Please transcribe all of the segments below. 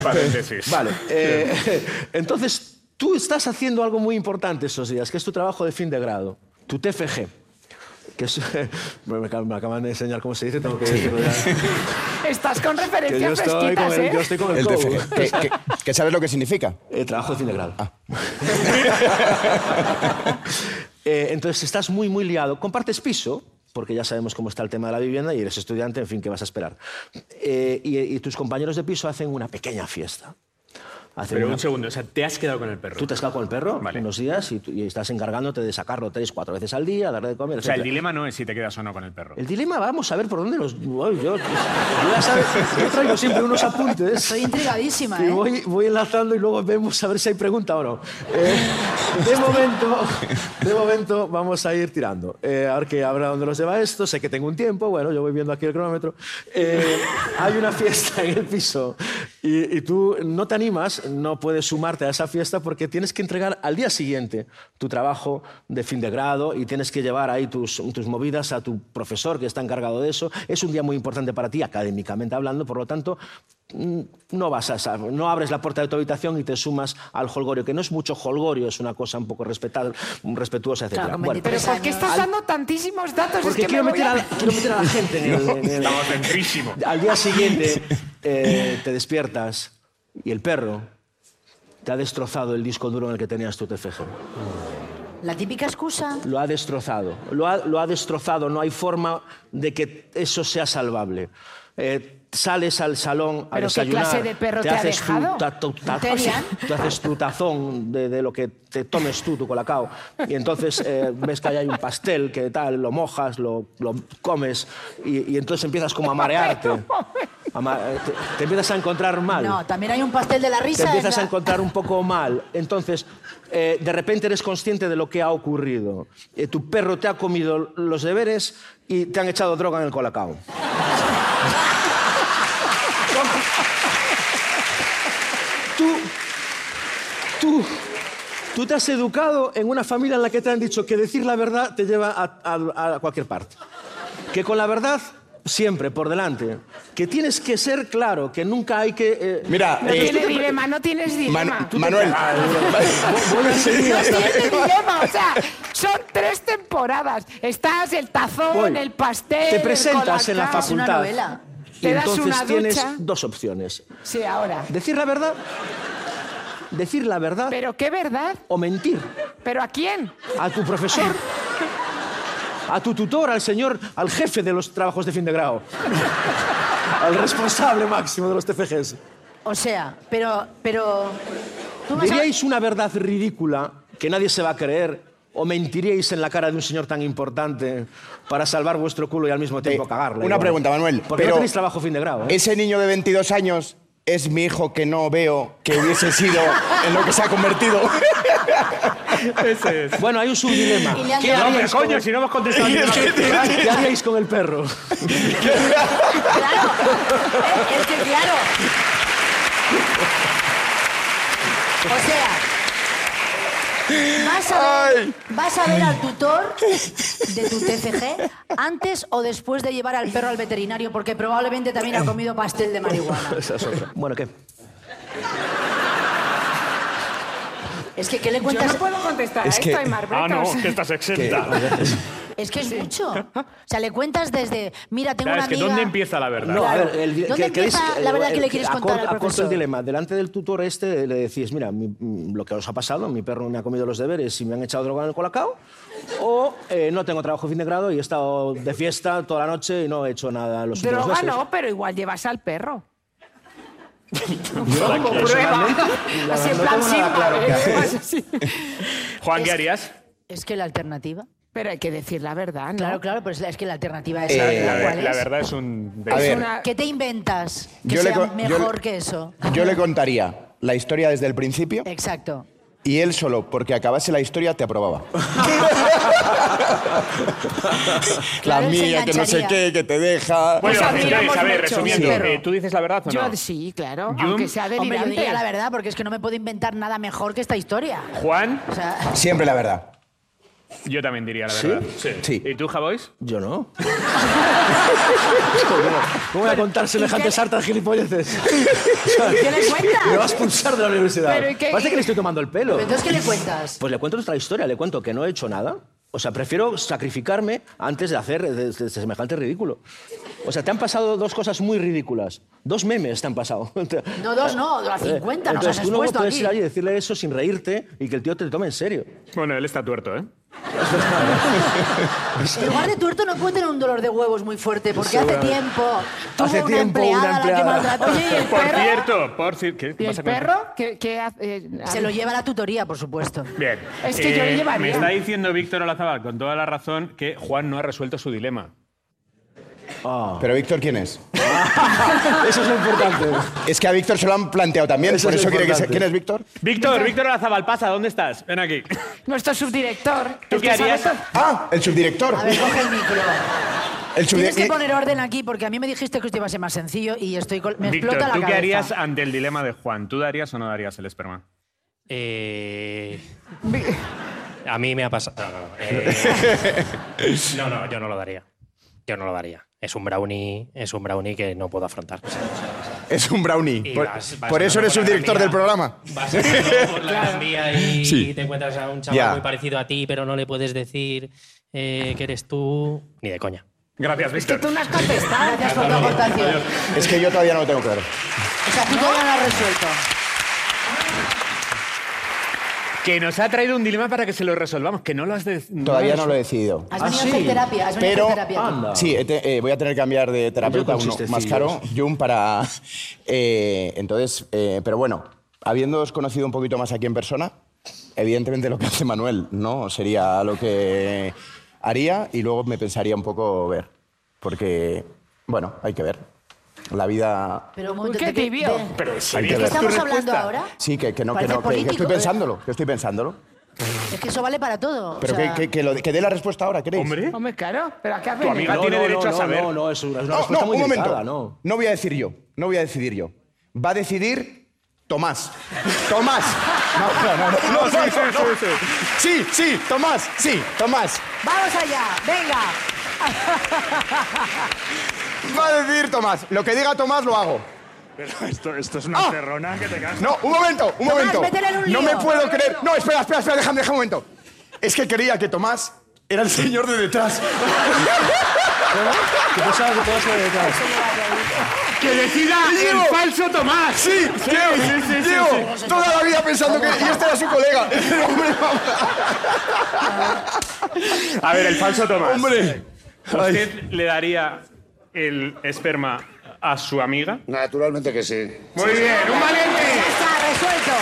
Paréntesis. Vale. Entonces, tú estás haciendo algo muy importante esos días, que es tu trabajo de fin de grado, tu TFG. Que es, me acaban de enseñar cómo se dice, tengo que decirlo ya. Estás con Que referencias fresquitas, ¿eh? yo estoy con el El codo. TFG. ¿Que sabes lo que significa? Trabajo de fin de grado. Entonces estás muy, muy liado. Compartes piso, porque ya sabemos cómo está el tema de la vivienda y eres estudiante, en fin, ¿qué vas a esperar? Y tus compañeros de piso hacen una pequeña fiesta. Pero un segundo, o sea, ¿te has quedado con el perro? Tú te has quedado con el perro unos días y estás encargándote de sacarlo 3, 4 veces al día, darle de comer, O sea, el etcétera. dilema no es si te quedas o no con el perro. El dilema, vamos a ver por dónde los... Yo ya sabes, yo traigo siempre unos apuntes. Estoy intrigadísima, Y ¿eh? voy enlazando y luego vemos a ver si hay pregunta o no. De momento vamos a ir tirando. A ver que habrá dónde nos lleva esto. Sé que tengo un tiempo. Bueno, yo voy viendo aquí el cronómetro. Hay una fiesta en el piso y tú no te animas, no puedes sumarte a esa fiesta porque tienes que entregar al día siguiente tu trabajo de fin de grado y tienes que llevar ahí tus movidas a tu profesor que está encargado de eso. Es un día muy importante para ti, académicamente hablando, por lo tanto, no abres la puerta de tu habitación y te sumas al holgorio, que no es mucho holgorio, es una cosa un poco respetuosa, etc. Claro, Bueno, Pero ¿por qué estás dando tantísimos datos? porque es que quiero me voy meter a la gente en el... Estamos dentrísimo. Al día siguiente te despiertas y el perro te ha destrozado el disco duro en el que tenías tu TFG. La típica excusa. Lo ha destrozado. Lo ha destrozado. No hay forma de que eso sea salvable. Sales al salón a ¿Pero qué desayunar. clase de perro te ha haces dejado? ¿Terian? Tú haces tu tazón de lo que te tomes tú, tu colacao. Y entonces ves que ahí hay un pastel que tal, lo mojas, lo comes y entonces empiezas como a marearte. Te empiezas a encontrar mal. No, también hay un pastel de la risa. Te empiezas a encontrar un poco mal. Entonces, de repente eres consciente de lo que ha ocurrido. Tu perro te ha comido los deberes y te han echado droga en el colacao. Tú te has educado en una familia en la que te han dicho que decir la verdad te lleva a cualquier parte. Que con la verdad siempre por delante. Que tienes que ser claro, que nunca hay que... Mira, No tienes dilema, no tienes dilema. Manuel. Voy a seguir No hasta... tienes dilema, o sea, son 3 temporadas. Estás el tazón, Voy. el pastel, Te presentas el en la colacao. Es una facultad. novela. Y Te das entonces una tienes ducha. 2 opciones. Sí, ahora. Decir la verdad ¿Pero qué verdad? o mentir. ¿Pero a quién? A tu profesor, a tu tutor, al jefe de los trabajos de fin de grado, al responsable máximo de los TFGs. O sea, pero tú vas a... ¿Diríais una verdad ridícula que nadie se va a creer o mentiríais en la cara de un señor tan importante para salvar vuestro culo y al mismo tiempo cagarla? Una igual? pregunta, Manuel. Porque no tenéis trabajo fin de grado, ¿eh? Ese niño de 22 años es mi hijo que no veo que hubiese sido en lo que se ha convertido. Ese es. Bueno, hay un subdilema. Y le han ¿Qué dado- No, pero haríais con coño, el- si no hemos contestado ni una vez. ¿Qué haríais con el perro? Claro, es que claro. O sea, vas a ver al tutor de tu TFG antes o después de llevar al perro al veterinario porque probablemente también ha comido pastel de marihuana. Esa es otra. Bueno, ¿qué? Es que, ¿qué le Yo cuentas? no puedo contestar Es a que- esto, hay Ah, no, que estás exenta. Es que es mucho. O sea, le cuentas desde, mira, tengo Claro, una es que amiga... ¿dónde empieza la verdad? No, a Claro. ver, ¿Dónde empieza la verdad que le quieres contar al acorto profesor? el dilema. Delante del tutor este le decís, mira, lo que os ha pasado, mi perro me ha comido los deberes y me han echado droga en el colacao, o no tengo trabajo fin de grado y he estado de fiesta toda la noche y no he hecho nada los últimos Droga meses. no, pero igual llevas al perro. Yo, Como prueba. personalmente, la Así en verdad, plan no tengo nada Simba, claro qué ¿eh? hacer. Vas así. Juan, ¿qué harías? Es que la alternativa... Pero hay que decir la verdad, ¿no? Claro, pero es que la alternativa es... ¿cuál La es? verdad es un... A ver, una- ¿Qué te inventas que Yo le sea co- yo mejor le- que eso? yo le contaría la historia desde el principio Exacto. y él solo porque acabase la historia te aprobaba. La Claro, él se mía, que no sé engancharía. qué, que te deja... Bueno, Pues admiramos entonces, a ver, mucho resumiendo, al perro. ¿tú dices la verdad o no? Yo sí, claro, Yum. aunque sea Hombre, yo delirante. diría la verdad porque es que no me puedo inventar nada mejor que esta historia. Juan, O sea, Siempre la verdad. Yo también diría la verdad. Sí. ¿Y tú, Javois? Yo no. ¿Cómo voy a contar semejantes hartas gilipolleces? ¿Qué le cuentas? Me vas a expulsar de la universidad. Pero, ¿y qué? Parece que le estoy tomando el pelo. ¿Pero entonces qué le cuentas? Pues le cuento nuestra historia, le cuento que no he hecho nada. O sea, prefiero sacrificarme antes de hacer de semejante ridículo. O sea, te han pasado dos cosas muy ridículas. 2 memes te han pasado. No, 2 no, a 50 nos has Entonces, tú no expuesto puedes aquí. ir allí y decirle eso sin reírte y que el tío te tome en serio. Bueno, él está tuerto, ¿eh? En lugar de tuerto no puede tener un dolor de huevos muy fuerte porque hace tiempo tuvo Hace tiempo una una empleada a la que empleada. maltrató. Oye, ¿y el perro? ¿qué ¿Y el pasa con eso? perro? ¿Qué hace? Se lo lleva a la tutoría, por supuesto. Bien. Es que yo le llevaría. Me está diciendo Víctor Olazábal, con toda la razón, que Juan no ha resuelto su dilema. Pero Víctor, ¿quién es? Eso es lo importante. Es que a Víctor se lo han planteado también, Eso por es eso quiere que importante. ¿Quién es Víctor? Víctor Olazábal, pasa, ¿dónde estás? Ven aquí. Nuestro subdirector. ¿Tú el qué que sabe harías? todo. Ah, el subdirector. A ver, coge el micro. El Tienes que subdirector. poner orden aquí porque a mí me dijiste que esto iba a ser más sencillo y me Víctor, explota la ¿tú cabeza. qué harías ante el dilema de Juan? ¿Tú darías o no darías el esperma? A mí me ha pasado. No, yo no lo daría. Yo no lo daría. Es un brownie que no puedo afrontar. Es un brownie. Y Por, vas por eso eres andando por la subdirector Gran del Vía. programa. Vas andando por la Gran Vía y Sí. te encuentras a un chaval Ya. muy parecido a ti, pero no le puedes decir que eres tú. Ni de coña. Gracias, Es que Víctor. tú no has contestado. Gracias por tu aportación. Es que yo todavía no lo tengo claro. O sea, tú todavía no lo has resuelto. Que nos ha traído un dilema para que se lo resolvamos, que no lo has Todavía no lo he decidido. Has venido a sí? hacer terapia. Has venido Pero, a hacer terapia. aquí. Anda. sí, voy a tener que cambiar de terapeuta Yo con uno más chistecillos. caro, Jung, para... entonces, pero bueno, habiéndoos conocido un poquito más aquí en persona, evidentemente lo que hace Manuel no sería lo que haría y luego me pensaría un poco ver. Porque, bueno, hay que ver. La vida... Pero un Uy, momento, qué ¿de qué- tibio. de- Pero Hay ¿sería que ¿De qué ver. estamos hablando ahora? Sí, que no, Parece que político, estoy ¿eh? pensándolo, que estoy pensándolo. Es que eso vale para todo. Pero o sea, que dé la respuesta ahora, ¿queréis? Hombre, Hombre, claro. ¿Pero a qué has Tu amiga venido? tiene derecho a saber. No, es una No, respuesta muy un momento. delicada, ¿no? No voy a decir yo. No voy a decidir yo. Va a decidir Tomás. Tomás. No, sí, Tomás. Sí, Tomás. ¡Vamos allá! ¡Venga! Va a decidir Tomás. Lo que diga Tomás lo hago. Pero esto es una ¡Ah! cerrona que te cagas. No, un momento. métele en un No lío. me puedo creer. No, espera, déjame un momento. Es que creía que Tomás era el señor de detrás. ¿Qué pensabas que podías ser detrás? ¡Que decida el falso Tomás! Sí, Diego, toda la vida pensando que y este era su colega. A ver, el falso Tomás. Hombre. ¿Usted le daría el esperma a su amiga? Naturalmente que sí. Muy bien, un valiente. ¡Ya está! ¡Resuelto!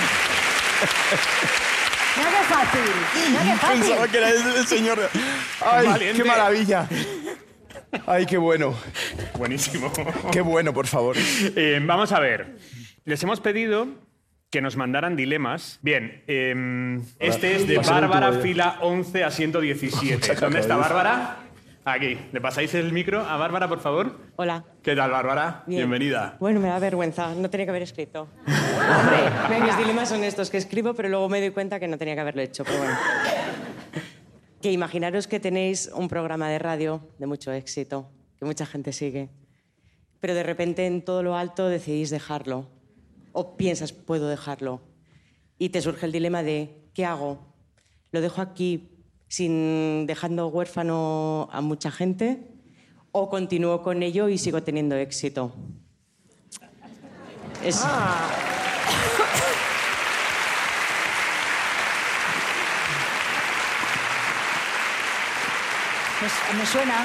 Mira qué fácil. Mira qué fácil. Pensaba que era el señor. Ay, Valiente. qué maravilla. Ay, qué bueno. Buenísimo. Qué bueno, por favor. Vamos a ver. Les hemos pedido que nos mandaran dilemas. Bien, este es de Va a ser el Bárbara, tuyo. fila 11 asiento 17. ¿Dónde está Bárbara? Aquí. ¿Le pasáis el micro a Bárbara, por favor? Hola. ¿Qué tal, Bárbara? Bien. Bienvenida. Bueno, me da vergüenza. No tenía que haber escrito. Venga. Mis dilemas son estos que escribo, pero luego me doy cuenta que no tenía que haberlo hecho. Pero bueno. Que imaginaros que tenéis un programa de radio de mucho éxito, que mucha gente sigue, pero de repente en todo lo alto decidís dejarlo. O piensas, puedo dejarlo. Y te surge el dilema de, ¿qué hago? ¿Lo dejo aquí dejando huérfano a mucha gente? ¿O continúo con ello y sigo teniendo éxito? Es... Pues, me suena.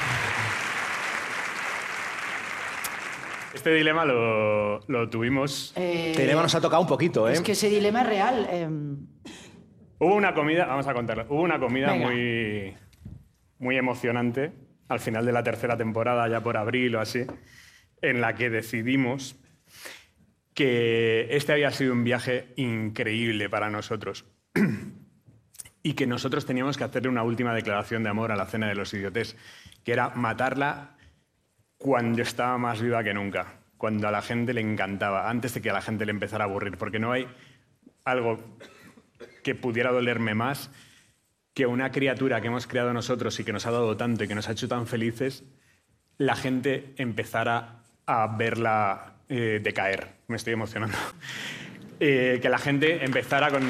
Este dilema lo tuvimos. Este dilema nos ha tocado un poquito, ¿eh? Es que ese dilema es real. Hubo una comida, vamos a contarlo. Hubo una comida Venga. muy emocionante al final de la tercera temporada, ya por abril o así, en la que decidimos que este había sido un viaje increíble para nosotros y que nosotros teníamos que hacerle una última declaración de amor a la cena de los idiotes, que era matarla cuando estaba más viva que nunca, cuando a la gente le encantaba, antes de que a la gente le empezara a aburrir, porque no hay algo que pudiera dolerme más que una criatura que hemos creado nosotros y que nos ha dado tanto y que nos ha hecho tan felices, la gente empezara a verla decaer. Me estoy emocionando. Que la gente empezara con...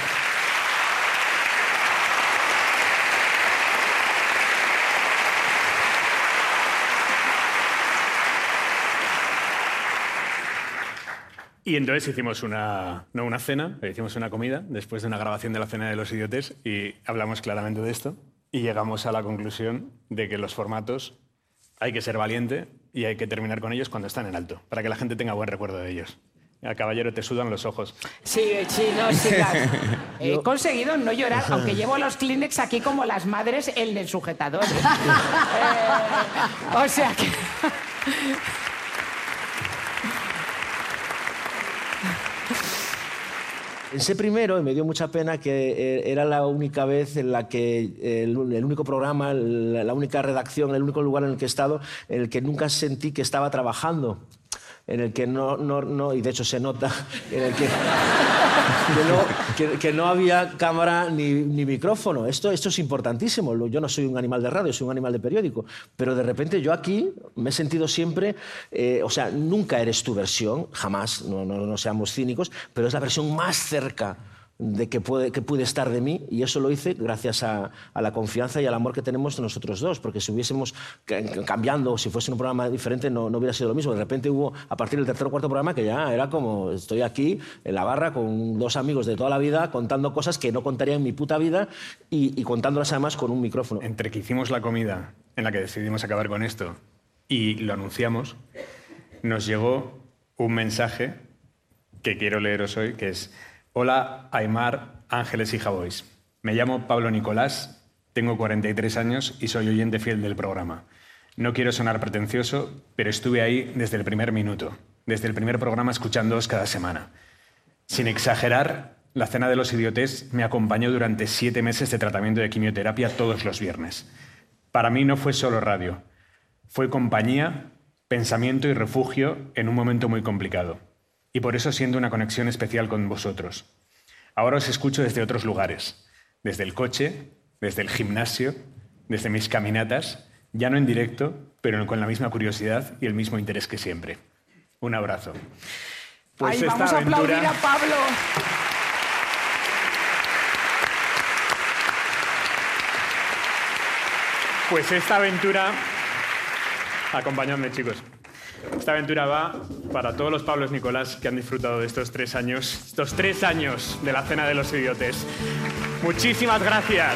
Y entonces hicimos no una cena, pero hicimos una comida después de una grabación de la Cena de los Idiotes y hablamos claramente de esto y llegamos a la conclusión de que los formatos hay que ser valiente y hay que terminar con ellos cuando están en alto, para que la gente tenga buen recuerdo de ellos. Al caballero te sudan los ojos. Sí, no sigas. He conseguido no llorar, aunque llevo los Kleenex aquí como las madres en el sujetador. O sea que... Pensé primero, y me dio mucha pena, que era la única vez en la que el único programa, la única redacción, el único lugar en el que he estado, en el que nunca sentí que estaba trabajando, en el que no y de hecho se nota, en el que no había cámara ni micrófono. Esto es importantísimo. Yo no soy un animal de radio, soy un animal de periódico, pero de repente yo aquí me he sentido siempre, o sea, nunca eres tu versión, jamás, no seamos cínicos, pero es la versión más cerca de que puede estar de mí, y eso lo hice gracias a la confianza y al amor que tenemos nosotros dos, porque si hubiésemos cambiando, si fuese un programa diferente, no hubiera sido lo mismo. De repente hubo, a partir del tercer o cuarto programa, que ya era como, estoy aquí en la barra con dos amigos de toda la vida contando cosas que no contaría en mi puta vida y contándolas además con un micrófono. Entre que hicimos la comida en la que decidimos acabar con esto y lo anunciamos, nos llegó un mensaje que quiero leeros hoy, que es: hola, Aimar, Ángeles y Javois. Me llamo Pablo Nicolás, tengo 43 años y soy oyente fiel del programa. No quiero sonar pretencioso, pero estuve ahí desde el primer minuto, desde el primer programa escuchándoos cada semana. Sin exagerar, la Cena de los Idiotes me acompañó durante 7 meses de tratamiento de quimioterapia todos los viernes. Para mí no fue solo radio, fue compañía, pensamiento y refugio en un momento muy complicado. Y por eso siento una conexión especial con vosotros. Ahora os escucho desde otros lugares, desde el coche, desde el gimnasio, desde mis caminatas, ya no en directo, pero con la misma curiosidad y el mismo interés que siempre. Un abrazo. Pues ay, vamos a aplaudir a Pablo. Pues esta aventura... Acompañadme, chicos. Esta aventura va para todos los Pablos Nicolás que han disfrutado de estos 3 años de la Cena de los Idiotes. Muchísimas gracias.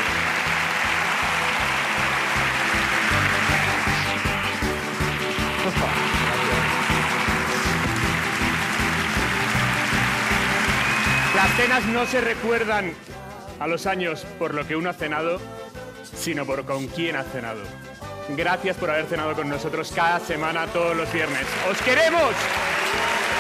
Las cenas no se recuerdan a los años por lo que uno ha cenado, sino por con quién ha cenado. Gracias por haber cenado con nosotros cada semana, todos los viernes. ¡Os queremos!